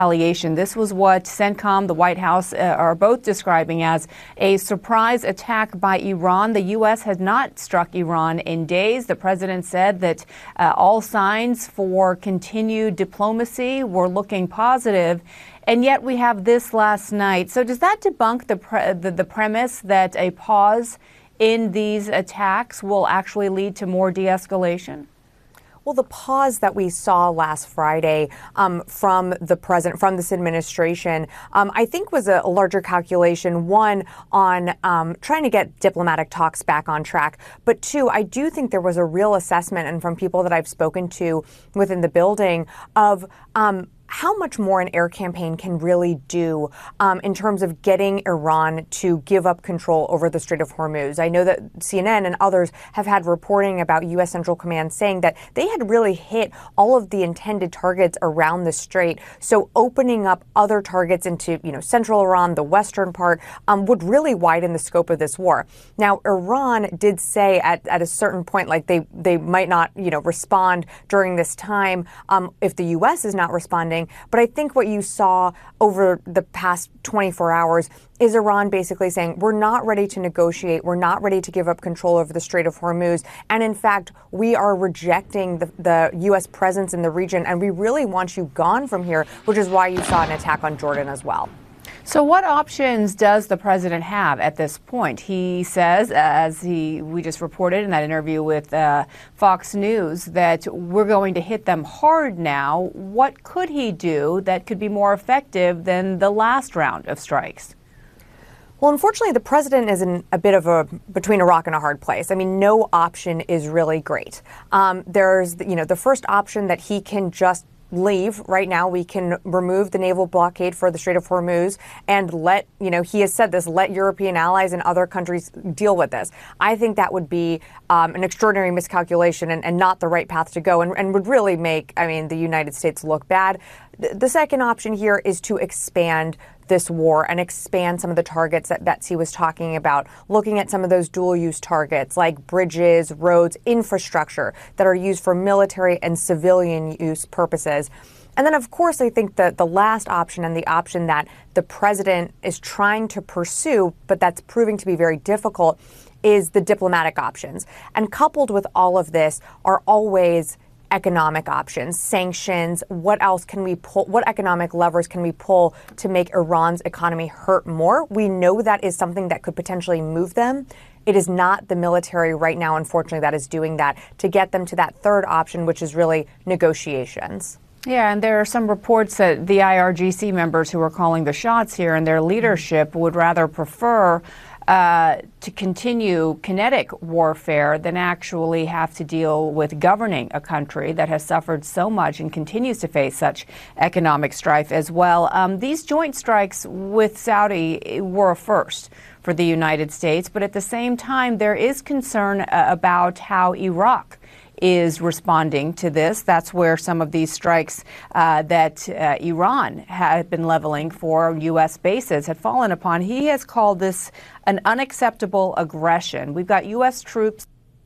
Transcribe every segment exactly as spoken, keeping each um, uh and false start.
retaliation. This was what CENTCOM, the White House, uh, are both describing as a surprise attack by Iran. The U S has not struck Iran in days. The president said that uh, all signs for continued diplomacy were looking positive. And yet we have this last night. So does that debunk the, pre- the, the premise that a pause in these attacks will actually lead to more de-escalation? Well, the pause that we saw last Friday um, from the president, from this administration, um, I think was a larger calculation, one, on um, trying to get diplomatic talks back on track. But two, I do think there was a real assessment, and from people that I've spoken to within the building, of um, how much more an air campaign can really do um, in terms of getting Iran to give up control over the Strait of Hormuz. I know that C N N and others have had reporting about U S Central Command saying that they had really hit all of the intended targets around the strait. So opening up other targets into, you know, central Iran, the western part, um, would really widen the scope of this war. Now, Iran did say at, at a certain point, like they, they might not, you know, respond during this time um, if the U S is not responding. But I think what you saw over the past twenty-four hours is Iran basically saying, we're not ready to negotiate. We're not ready to give up control over the Strait of Hormuz. And in fact, we are rejecting the, the U S presence in the region. And we really want you gone from here, which is why you saw an attack on Jordan as well. So what options does the president have at this point? He says, as he we just reported in that interview with uh, Fox News, that we're going to hit them hard now. What could he do that could be more effective than the last round of strikes? Well, unfortunately, the president is in a bit of a between a rock and a hard place. I mean, no option is really great. Um, there's, you know, the first option that he can just leave right now. We can remove the naval blockade for the Strait of Hormuz and let, you know, he has said this, let European allies and other countries deal with this. I think that would be um, an extraordinary miscalculation and, and not the right path to go, and, and would really make, I mean, the United States look bad. The second option here is to expand this war and expand some of the targets that Betsy was talking about, looking at some of those dual use targets like bridges, roads, infrastructure that are used for military and civilian use purposes. And then, of course, I think that the last option, and the option that the president is trying to pursue, but that's proving to be very difficult, is the diplomatic options. And coupled with all of this are always economic options, sanctions. What else can we pull? What economic levers can we pull to make Iran's economy hurt more? We know that is something that could potentially move them. It is not the military right now, unfortunately, that is doing that to get them to that third option, which is really negotiations. Yeah, and there are some reports that the I R G C members who are calling the shots here and their leadership would rather prefer Uh, to continue kinetic warfare than actually have to deal with governing a country that has suffered so much and continues to face such economic strife as well. Um, these joint strikes with Saudi were a first for the United States, but at the same time, there is concern uh, about how Iraq is responding to this. That's where some of these strikes uh, that uh, Iran had been leveling for U S bases had fallen upon. He has called this an unacceptable aggression. We've got U S troops.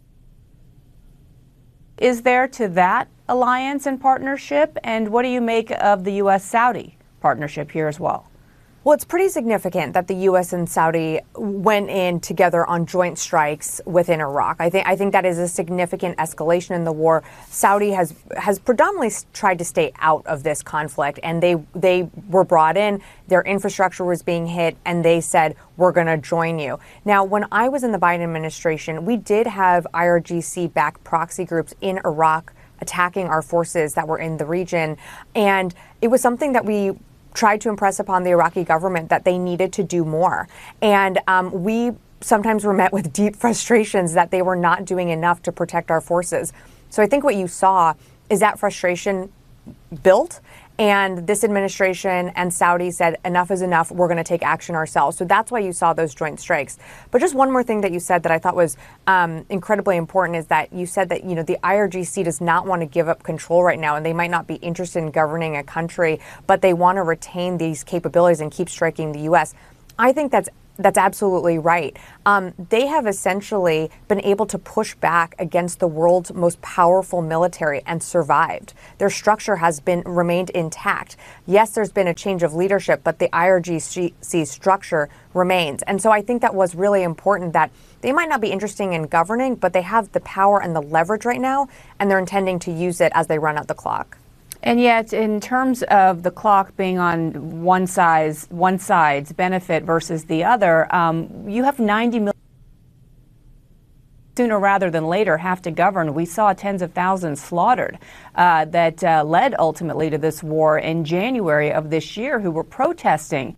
Is there to that alliance and partnership? And what do you make of the U S Saudi partnership here as well? Well, it's pretty significant that the U S and Saudi went in together on joint strikes within Iraq. I think I think that is a significant escalation in the war. Saudi has has predominantly tried to stay out of this conflict, and they they were brought in. Their infrastructure was being hit, and they said, "We're going to join you." Now, when I was in the Biden administration, we did have I R G C-backed proxy groups in Iraq attacking our forces that were in the region, and it was something that we tried to impress upon the Iraqi government that they needed to do more. And um, we sometimes were met with deep frustrations that they were not doing enough to protect our forces. So I think what you saw is that frustration built, and this administration and Saudi said, enough is enough, we're going to take action ourselves. So that's why you saw those joint strikes. But just one more thing that you said that I thought was um, incredibly important is that you said that, you know, the I R G C does not want to give up control right now, and they might not be interested in governing a country, but they want to retain these capabilities and keep striking the U S. I think that's That's absolutely right. Um, they have essentially been able to push back against the world's most powerful military and survived. Their structure has been remained intact. Yes, there's been a change of leadership, but the I R G C structure remains. And so I think that was really important, that they might not be interested in governing, but they have the power and the leverage right now, and they're intending to use it as they run out the clock. And yet, in terms of the clock being on one side's one side's benefit versus the other, um, you have ninety million sooner rather than later have to govern. We saw tens of thousands slaughtered uh, that uh, led ultimately to this war in January of this year, who were protesting.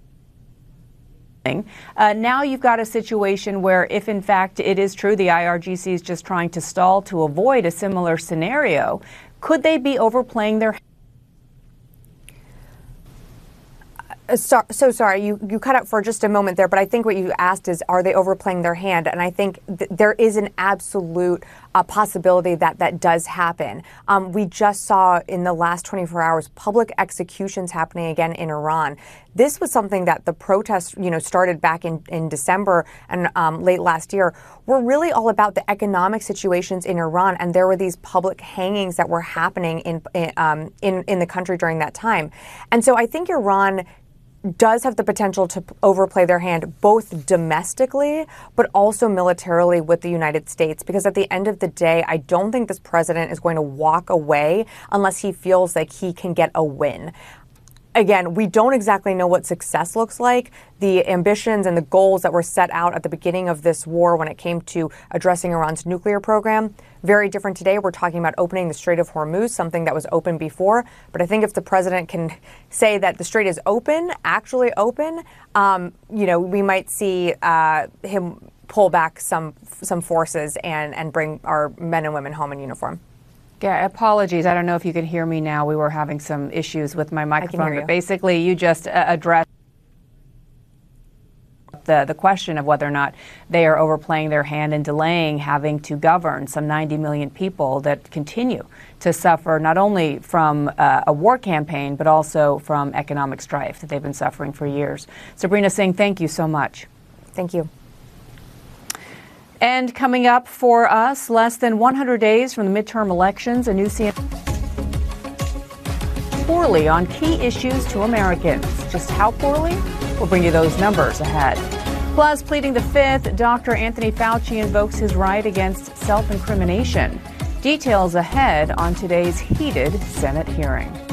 Uh, now you've got a situation where, if in fact it is true the I R G C is just trying to stall to avoid a similar scenario, could they be overplaying their? Uh, so, so sorry, you, you cut out for just a moment there, but I think what you asked is, are they overplaying their hand? And I think th- there is an absolute uh, possibility that that does happen. Um, we just saw in the last twenty-four hours public executions happening again in Iran. This was something that the protests, you know, started back in, in December and um, late last year, were really all about the economic situations in Iran, and there were these public hangings that were happening in in, um, in in the country during that time. And so I think Iran does have the potential to overplay their hand, both domestically but also militarily with the United States, because at the end of the day, I don't think this president is going to walk away unless he feels like he can get a win. Again, we don't exactly know what success looks like. The ambitions and the goals that were set out at the beginning of this war when it came to addressing Iran's nuclear program, very different today. We're talking about opening the Strait of Hormuz, something that was open before. But I think if the president can say that the strait is open, actually open, um, you know, we might see uh, him pull back some some forces and, and bring our men and women home in uniform. Yeah, apologies. I don't know if you can hear me now. We were having some issues with my microphone. But basically, you just uh, addressed the, the question of whether or not they are overplaying their hand and delaying having to govern some ninety million people that continue to suffer not only from uh, a war campaign, but also from economic strife that they've been suffering for years. Sabrina Singh, thank you so much. Thank you. And coming up for us, less than one hundred days from the midterm elections, a new C N N poorly on key issues to Americans. Just how poorly? We'll bring you those numbers ahead. Plus, pleading the fifth, Doctor Anthony Fauci invokes his right against self-incrimination. Details ahead on today's heated Senate hearing.